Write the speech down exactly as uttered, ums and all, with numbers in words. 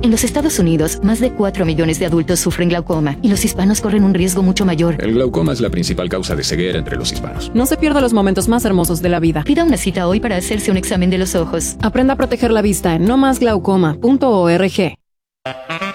En los Estados Unidos, más de cuatro millones de adultos sufren glaucoma y los hispanos corren un riesgo mucho mayor. El glaucoma es la principal causa de ceguera entre los hispanos. No se pierda los momentos más hermosos de la vida. Pida una cita hoy para hacerse un examen de los ojos. Aprenda a proteger la vista en no más glaucoma punto org.